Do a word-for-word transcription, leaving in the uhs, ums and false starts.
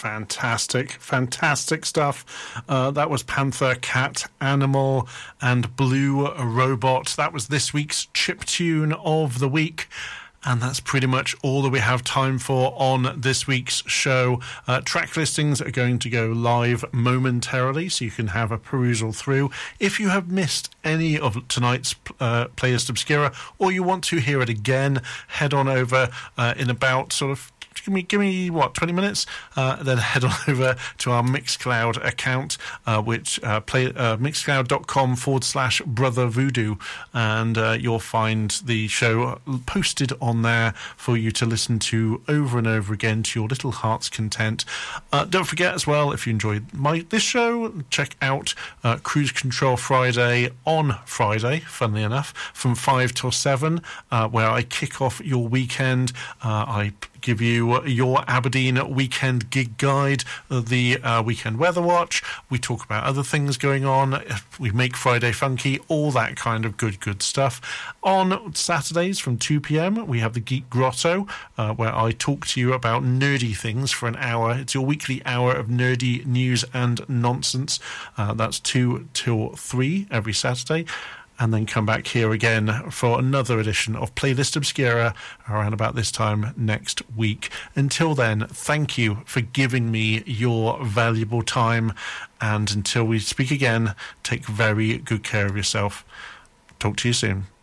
fantastic, fantastic stuff. Uh, that was Panther, Cat, Animal, and Blue Robot. That was this week's chiptune of the week. And that's pretty much all that we have time for on this week's show. Uh, track listings are going to go live momentarily, so you can have a perusal through. If you have missed any of tonight's uh, Playlist Obscura, or you want to hear it again, head on over uh, in about sort of Give me, give me what, twenty minutes? Uh, then head on over to our Mixcloud account, uh, which uh, play uh, mixcloud.com forward slash Brother Voodoo, and uh, you'll find the show posted on there for you to listen to over and over again to your little heart's content. Uh, don't forget as well, if you enjoyed my this show, check out uh, Cruise Control Friday on Friday, funnily enough, from five till seven, uh, where I kick off your weekend. Uh, I give you your Aberdeen weekend gig guide, the uh, weekend weather watch. We talk about other things going on. We make Friday funky, all that kind of good, good stuff. On Saturdays from two p.m, we have the Geek Grotto, uh, where I talk to you about nerdy things for an hour. It's your weekly hour of nerdy news and nonsense. Uh, that's two till three every Saturday. And then come back here again for another edition of Playlist Obscura around about this time next week. Until then, thank you for giving me your valuable time. And until we speak again, take very good care of yourself. Talk to you soon.